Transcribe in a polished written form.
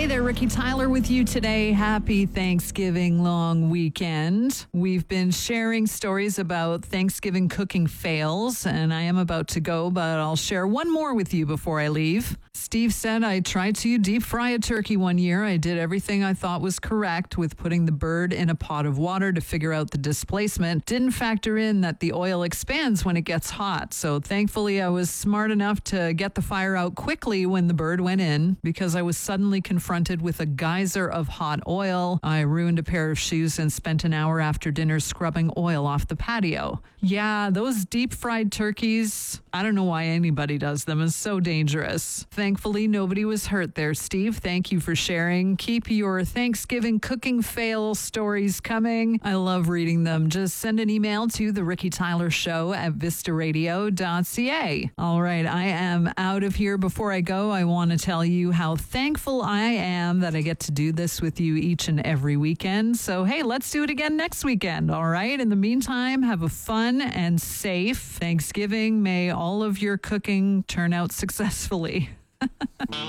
Hey there, Ricky Tyler with you today. Happy Thanksgiving long weekend. We've been sharing stories about Thanksgiving cooking fails, and I am about to go, but I'll share one more with you before I leave. Steve said, I tried to deep fry a turkey one year. I did everything I thought was correct with putting the bird in a pot of water to figure out the displacement. Didn't factor in that the oil expands when it gets hot. So thankfully, I was smart enough to get the fire out quickly when the bird went in because I was suddenly confronted with a geyser of hot oil. I ruined a pair of shoes and spent an hour after dinner scrubbing oil off the patio. Yeah, those deep fried turkeys, I don't know why anybody does them. It's so dangerous. Thankfully, nobody was hurt there, Steve. Thank you for sharing. Keep your Thanksgiving cooking fail stories coming. I love reading them. Just send an email to the Ricky Tyler Show at vistaradio.ca. All right, I am out of here. Before I go, I want to tell you how thankful I am that I get to do this with you each and every weekend. So, hey, let's do it again next weekend, all right? In the meantime, have a fun and safe Thanksgiving. May all of your cooking turn out successfully.